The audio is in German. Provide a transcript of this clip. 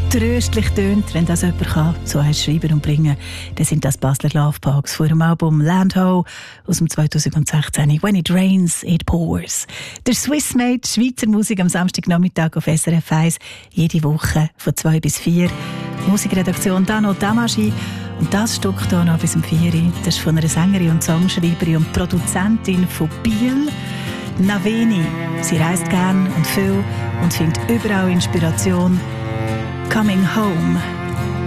tröstlich tönt, wenn das jemand kann, so heißt schreiben und bringen, dann sind das Basler Love Parks von ihrem Album Land Ho aus dem 2016. When it rains, it pours. Der Swissmade, Schweizer Musik am Samstagnachmittag auf SRF 1, jede Woche von 2 bis 4. Musikredaktion Dano Damaschi. Und das Stück hier noch bis um 4 Uhr, das ist von einer Sängerin und Songschreiberin und Produzentin von Biel, Naveni. Sie reist gern und viel und findet überall Inspiration. Coming Home.